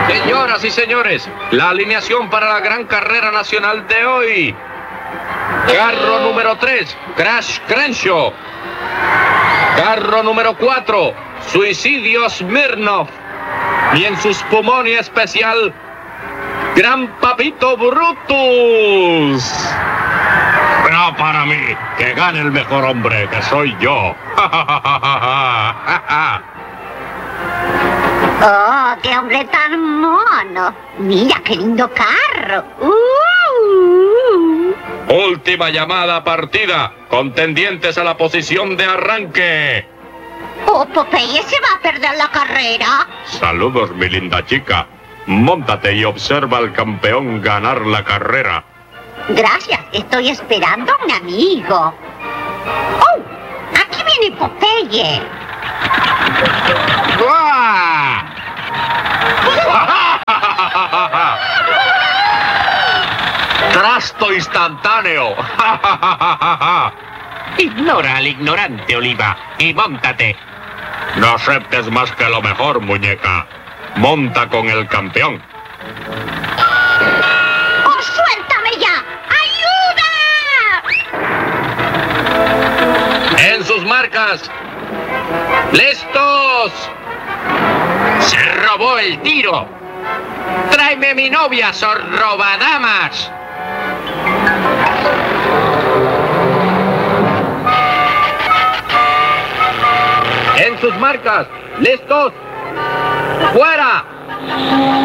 Señoras y señores, la alineación para la gran carrera nacional de hoy. Carro número 3, Crash Crenshaw. Carro número 4, Suicidio Smirnov. Y en su espumón especial, Gran Papito Brutus. Pero para mí, que gane el mejor hombre, que soy yo. ¡Oh, qué hombre tan mono! ¡Mira qué lindo carro! Última llamada partida. Contendientes a la posición de arranque. ¡Oh, Popeye se va a perder la carrera! Saludos, mi linda chica. Móntate y observa al campeón ganar la carrera. Gracias, estoy esperando a un amigo. ¡Oh! ¡Aquí viene Popeye! ¡Uah! ¡Trasto instantáneo! Ignora al ignorante, Oliva, y móntate. No aceptes más que lo mejor, muñeca. Monta con el campeón. ¡Oh, suéltame ya! ¡Ayuda! En sus marcas. ¡Listos! ¡Se robó el tiro! ¡Tráeme mi novia, sorrobadamas! En sus marcas. ¡Listos! ¡Fuera!